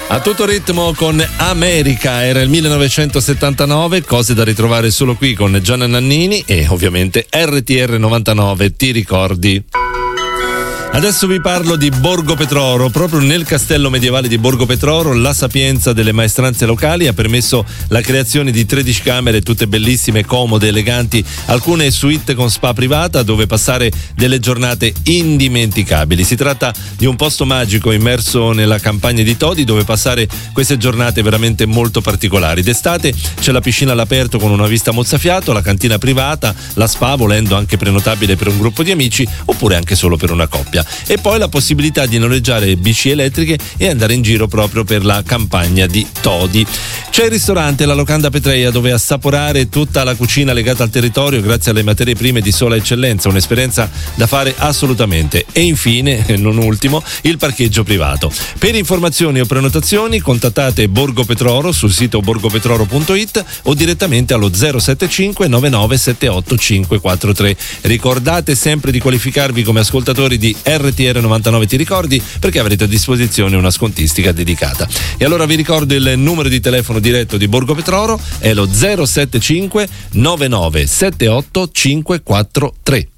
A tutto ritmo con America, era il 1979, cose da ritrovare solo qui con Gianna Nannini e ovviamente RTR 99, ti ricordi? Adesso vi parlo di Borgo Petroro. Proprio nel castello medievale di Borgo Petroro la sapienza delle maestranze locali ha permesso la creazione di 13 camere, tutte bellissime, comode, eleganti, alcune suite con spa privata dove passare delle giornate indimenticabili. Si tratta di un posto magico immerso nella campagna di Todi dove passare queste giornate veramente molto particolari. D'estate c'è la piscina all'aperto con una vista mozzafiato, la cantina privata, la spa volendo anche prenotabile per un gruppo di amici oppure anche solo per una coppia. E poi la possibilità di noleggiare bici elettriche e andare in giro proprio per la campagna di Todi. C'è il ristorante La Locanda Petreia dove assaporare tutta la cucina legata al territorio grazie alle materie prime di sola eccellenza, un'esperienza da fare assolutamente. E infine, non ultimo, il parcheggio privato. Per informazioni o prenotazioni contattate Borgo Petroro sul sito borgopetroro.it o direttamente allo 075 99 78 543. Ricordate sempre di qualificarvi come ascoltatori di RTR 99 ti ricordi, perché avrete a disposizione una scontistica dedicata. E allora vi ricordo il numero di telefono diretto di Borgo Petroro, è lo 075 99 78 543.